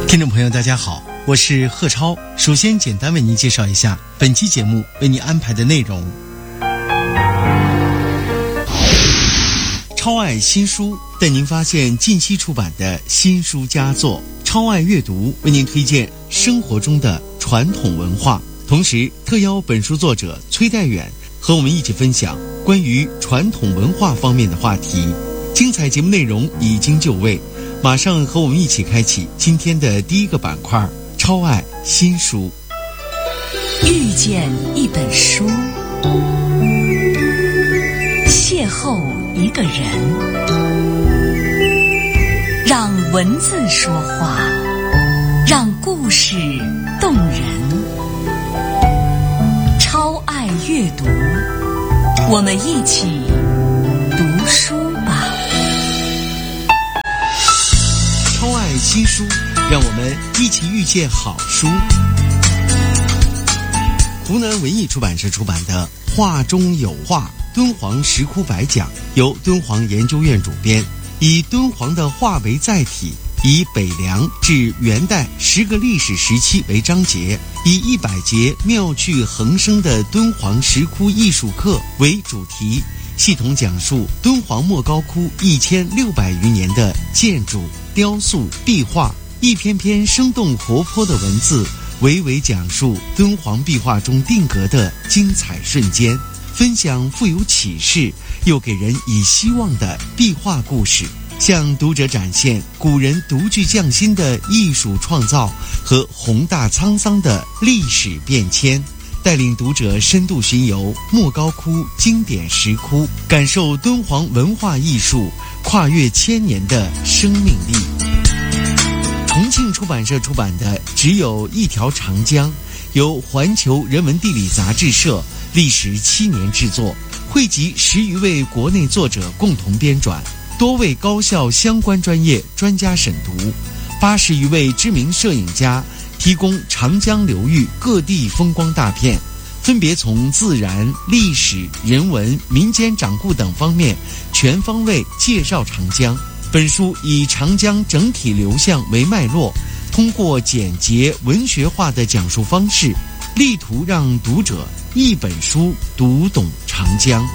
听众朋友大家好，我是贺超。首先简单为您介绍一下本期节目为您安排的内容。超爱新书带您发现近期出版的新书佳作。超爱阅读为您推荐生活中的传统文化，同时特邀本书作者崔代远和我们一起分享关于传统文化方面的话题。精彩节目内容已经就位，马上和我们一起开启今天的第一个板块——超爱新书。 遇见一本书，邂逅一个人，让文字说话，让故事动人。超爱阅读，我们一起读书吧。 超爱新书，让我们一起遇见好书。湖南文艺出版社出版的《画中有画：敦煌石窟百讲》，由敦煌研究院主编，以敦煌的画为载体，以北凉至元代10个历史时期为章节，以100节妙趣横生的敦煌石窟艺术课为主题，系统讲述敦煌莫高窟1600余年的建筑、雕塑、壁画，一篇篇生动活泼的文字娓娓讲述敦煌壁画中定格的精彩瞬间，分享富有启示又给人以希望的壁画故事，向读者展现古人独具匠心的艺术创造和宏大沧桑的历史变迁，带领读者深度巡游莫高窟经典石窟，感受敦煌文化艺术跨越1000年的生命力。重庆出版社出版的《只有一条长江》，由环球人文地理杂志社历时7年制作，汇集10余位国内作者共同编纂，多位高校相关专业专家审读，80余位知名摄影家提供长江流域各地风光大片，分别从自然、历史、人文、民间掌故等方面全方位介绍长江。本书以长江整体流向为脉络，通过简洁文学化的讲述方式，力图让读者一本书读懂长江。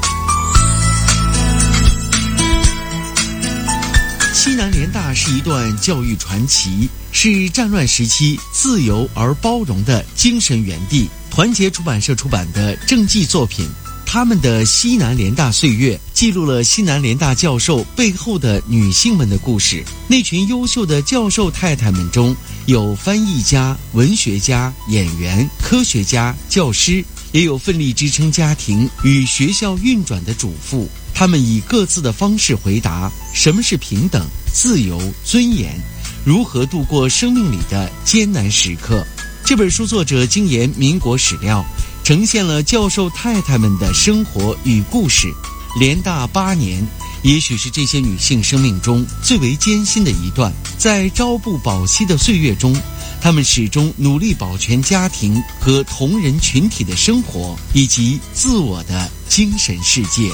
西南联大是一段教育传奇，是战乱时期自由而包容的精神园地。团结出版社出版的政绩作品《他们的西南联大岁月》，记录了西南联大教授背后的女性们的故事。那群优秀的教授太太们中，有翻译家、文学家、演员、科学家、教师，也有奋力支撑家庭与学校运转的主妇。他们以各自的方式回答什么是平等、自由、尊严，如何度过生命里的艰难时刻。这本书作者精研民国史料，呈现了教授太太们的生活与故事。联大8年，也许是这些女性生命中最为艰辛的一段。在朝不保夕的岁月中，她们始终努力保全家庭和同人群体的生活，以及自我的精神世界。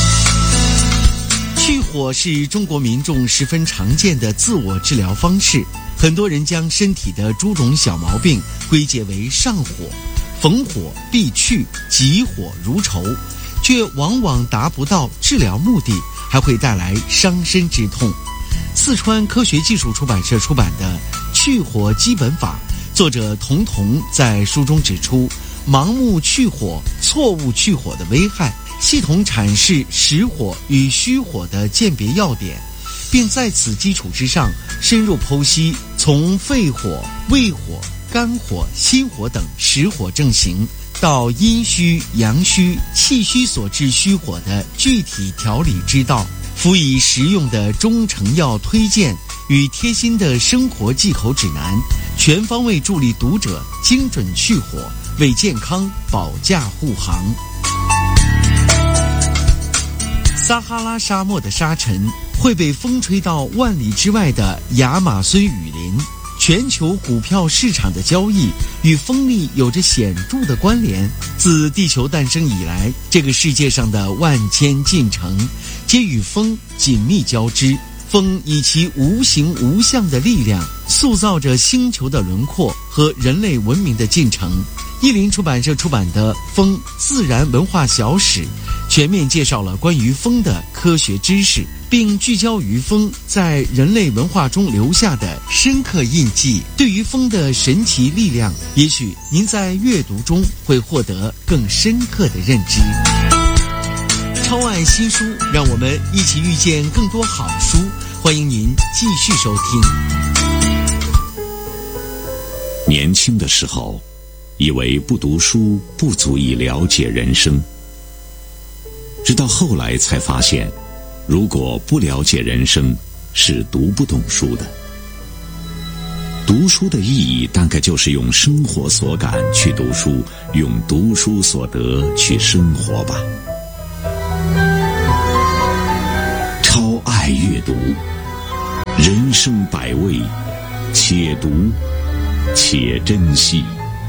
去火是中国民众十分常见的自我治疗方式，很多人将身体的诸种小毛病归结为上火，逢火必去，急火如仇，却往往达不到治疗目的，还会带来伤身之痛。四川科学技术出版社出版的《去火基本法》，作者童童在书中指出，盲目去火、错误去火的危害，系统阐释实火与虚火的鉴别要点，并在此基础之上深入剖析从肺火、胃火、肝火、心火等实火症型，到阴虚、阳虚、气虚所致虚火的具体调理之道，辅以实用的中成药推荐与贴心的生活忌口指南，全方位助力读者精准去火，为健康保驾护航。撒哈拉沙漠的沙尘会被风吹到万里之外的亚马孙雨林。全球股票市场的交易与风力有着显著的关联。自地球诞生以来，这个世界上的万千进程皆与风紧密交织。风以其无形无相的力量， 塑造着星球的轮廓和人类文明的进程。译林出版社出版的《风自然文化小史》全面介绍了关于风的科学知识，并聚焦于风在人类文化中留下的深刻印记。对于风的神奇力量，也许您在阅读中会获得更深刻的认知。超爱新书，让我们一起遇见更多好书。欢迎您继续收听。 年轻的时候，以为不读书不足以了解人生，直到后来才发现，如果不了解人生，是读不懂书的。读书的意义大概就是用生活所感去读书，用读书所得去生活吧。超爱阅读，人生百味，且读且珍惜。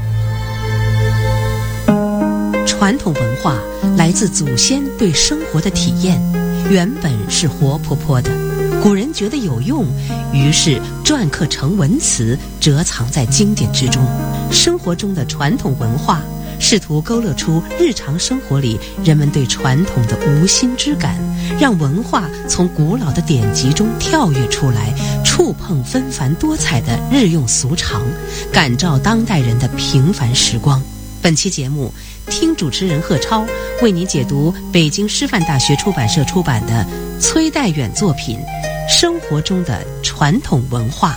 传统文化来自祖先对生活的体验，原本是活泼泼的，古人觉得有用，于是篆刻成文词，折藏在经典之中。生活中的传统文化试图勾勒出日常生活里人们对传统的无心之感，让文化从古老的典籍中跳跃出来，触碰纷繁多彩的日用俗常，感召当代人的平凡时光。本期节目，听主持人贺超为您解读北京师范大学出版社出版的崔代远作品《生活中的传统文化》。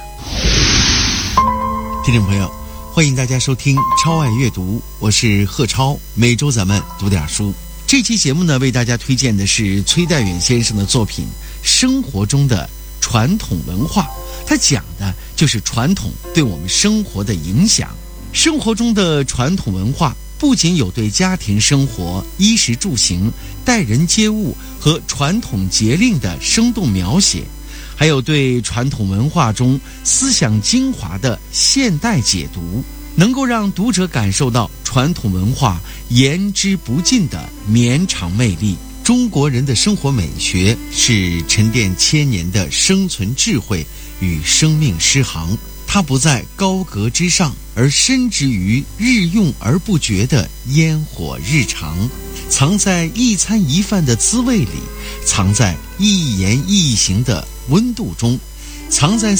听众朋友，欢迎大家收听超爱阅读，我是贺超，每周咱们读点书。这期节目呢，为大家推荐的是崔代远先生的作品《生活中的传统文化》，他讲的就是传统对我们生活的影响。生活中的传统文化不仅有对家庭生活、衣食住行、待人接物和传统节令的生动描写，还有对传统文化中思想精华的现代解读，能够让读者感受到传统文化言之不尽的绵长魅力。中国人的生活美学是沉淀千年的生存智慧与生命诗行，它不在高阁之上，而深植于日用而不觉的烟火日常，藏在一餐一饭的滋味里，藏在一言一行的温度中，藏在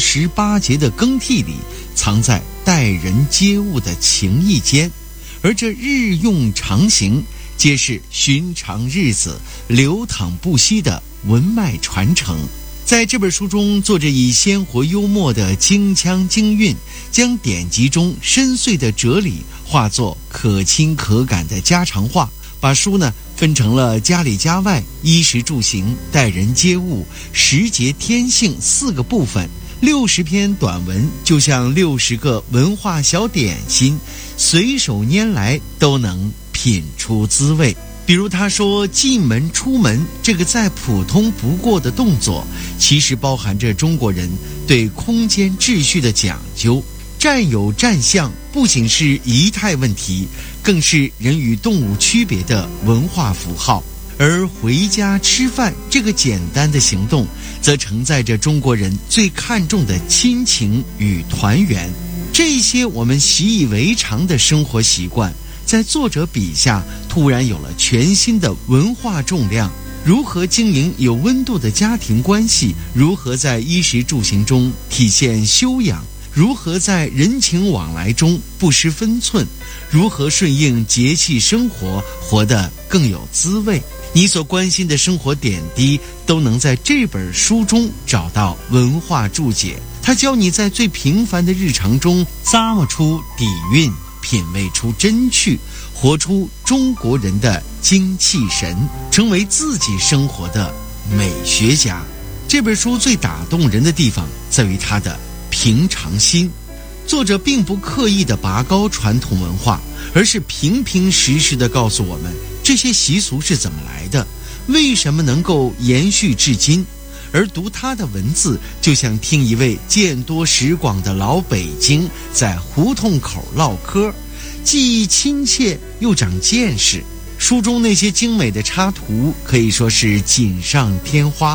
48节的更替里，藏在待人接物的情谊间。而这日用常行，皆是寻常日子流淌不息的文脉传承。在这本书中，作者以鲜活幽默的京腔京韵，将典籍中深邃的哲理化作可亲可感的家常话，把书呢分成了家里家外、衣食住行、待人接物、时节天性4个部分。60篇短文就像60个文化小点心，随手拈来都能品出滋味。比如他说，进门出门这个再普通不过的动作，其实包含着中国人对空间秩序的讲究。站有站相不仅是仪态问题，更是人与动物区别的文化符号。而回家吃饭这个简单的行动，则承载着中国人最看重的亲情与团圆。这些我们习以为常的生活习惯，在作者笔下突然有了全新的文化重量。如何经营有温度的家庭关系，如何在衣食住行中体现修养，如何在人情往来中不失分寸，如何顺应节气生活，活得更有滋味。你所关心的生活点滴，都能在这本书中找到文化注解。它教你在最平凡的日常中咂摸出底蕴，品味出真趣，活出中国人的精气神，成为自己生活的美学家。这本书最打动人的地方在于它的平常心。作者并不刻意地拔高传统文化，而是平平实实地告诉我们这些习俗是怎么来的，为什么能够延续至今。而读他的文字，就像听一位见多识广的老北京在胡同口唠嗑，既亲切又长见识。书中那些精美的插图可以说是锦上添花，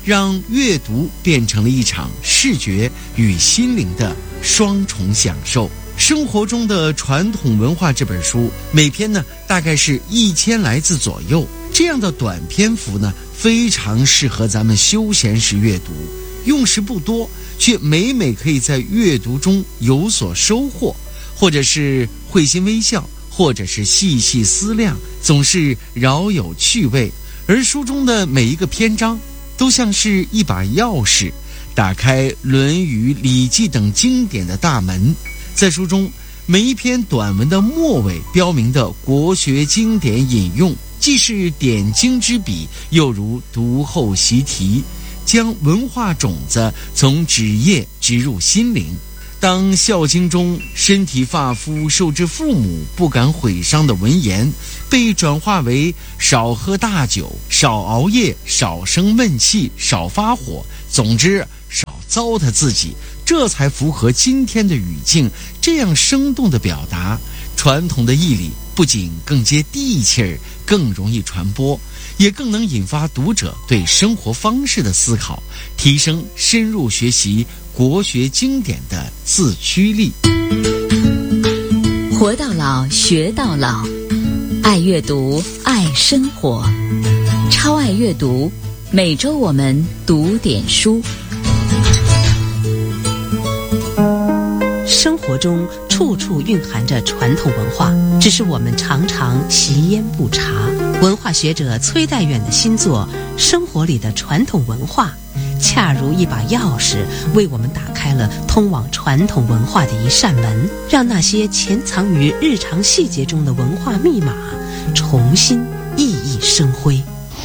让阅读变成了一场视觉与心灵的双重享受。生活中的传统文化这本书，每篇呢大概是1000来字左右，这样的短篇幅呢，非常适合咱们休闲时阅读，用时不多，却每每可以在阅读中有所收获，或者是会心微笑，或者是细细思量，总是饶有趣味。而书中的每一个篇章都像是一把钥匙，打开《论语》《礼记》等经典的大门。在书中，每一篇短文的末尾标明的国学经典引用，既是点睛之笔，又如读后习题，将文化种子从纸页植入心灵。当《孝经》中身体发肤受之父母，不敢毁伤的文言，被转化为少喝大酒，少熬夜，少生闷气，少发火，总之少糟蹋自己，这才符合今天的语境。这样生动的表达，传统的义理不仅更接地气儿，更容易传播，也更能引发读者对生活方式的思考，提升深入学习国学经典的自驱力。 活到老，学到老，爱阅读，爱生活，超爱阅读。每周我们读点书。 生活中处处蕴含着传统文化，只是我们常常习焉不察。文化学者崔代远的新作《生活里的传统文化》，恰如一把钥匙，为我们打开了通往传统文化的一扇门，让那些潜藏于日常细节中的文化密码重新熠熠生辉。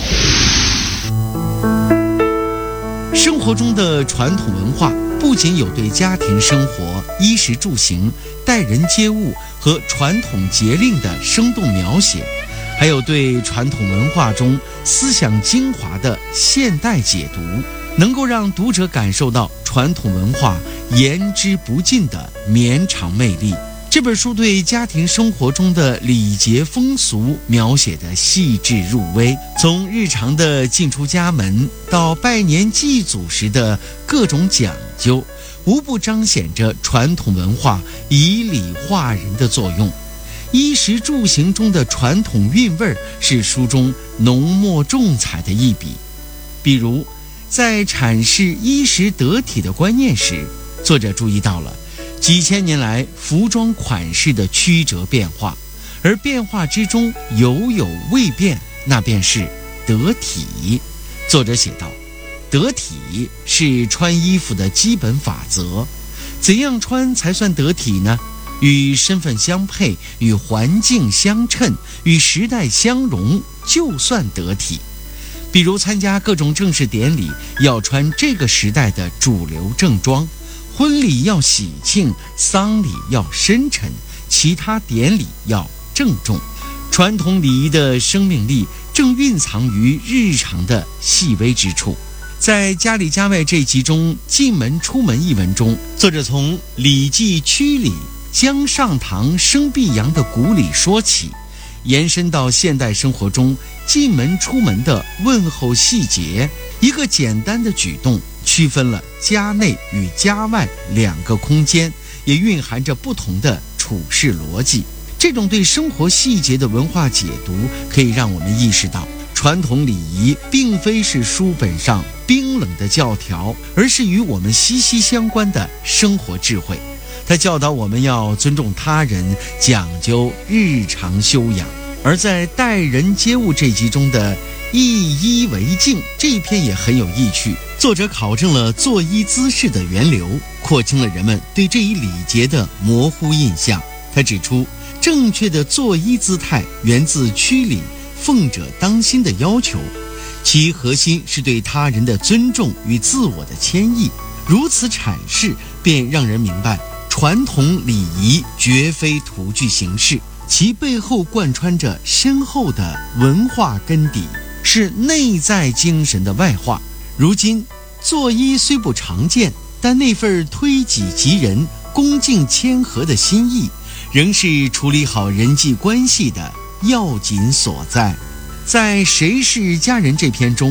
生活中的传统文化不仅有对家庭生活、衣食住行、待人接物和传统节令的生动描写，还有对传统文化中思想精华的现代解读，能够让读者感受到传统文化言之不尽的绵长魅力。这本书对家庭生活中的礼节风俗描写的细致入微，从日常的进出家门到拜年祭祖时的各种讲究，无不彰显着传统文化以礼化人的作用。衣食住行中的传统韵味是书中浓墨重彩的一笔。比如在阐释衣食得体的观念时，作者注意到了几千年来服装款式的曲折变化，而变化之中有未变，那便是得体。作者写道，得体是穿衣服的基本法则，怎样穿才算得体呢？与身份相配，与环境相称，与时代相融，就算得体。比如参加各种正式典礼，要穿这个时代的主流正装，婚礼要喜庆，丧礼要深沉，其他典礼要郑重。传统礼仪的生命力正蕴藏于日常的细微之处。在家里家外这一集中，进门出门一文中，作者从礼记曲礼将上堂生必扬的古礼说起，延伸到现代生活中进门出门的问候细节。一个简单的举动区分了家内与家外两个空间，也蕴含着不同的处事逻辑。这种对生活细节的文化解读，可以让我们意识到，传统礼仪并非是书本上冰冷的教条，而是与我们息息相关的生活智慧。它教导我们要尊重他人，讲究日常修养。而在待人接物这集中的一衣为敬这一篇也很有意趣，作者考证了作揖姿势的源流，廓清了人们对这一礼节的模糊印象。他指出，正确的作揖姿态源自曲礼奉者当心的要求，其核心是对他人的尊重与自我的谦抑。如此阐释，便让人明白传统礼仪绝非徒具形式，其背后贯穿着深厚的文化根底，是内在精神的外化。如今作揖虽不常见，但那份推己及人、恭敬谦和的心意，仍是处理好人际关系的要紧所在。在谁是家人这篇中，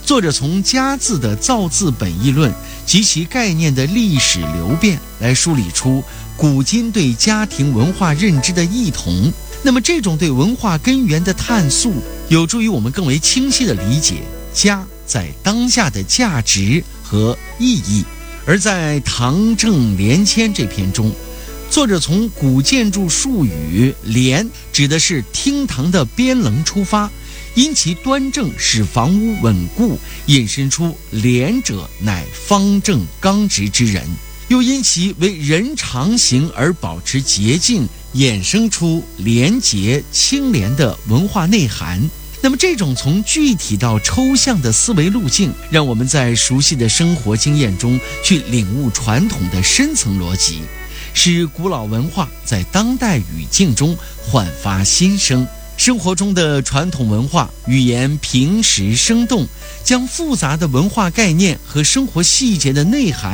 作者从家字的造字本意论及其概念的历史流变来梳理出古今对家庭文化认知的异同。那么这种对文化根源的探溯，有助于我们更为清晰地理解家在当下的价值和意义。而在唐正联谦这篇中，作者从古建筑术语联指的是厅堂的边棱出发，因其端正使房屋稳固，引申出廉者乃方正刚直之人，又因其为人常行而保持洁净，衍生出廉洁清廉的文化内涵。那么这种从具体到抽象的思维路径，让我们在熟悉的生活经验中去领悟传统的深层逻辑，使古老文化在当代语境中焕发新生。生活中的传统文化语言平实生动，将复杂的文化概念和生活细节的内涵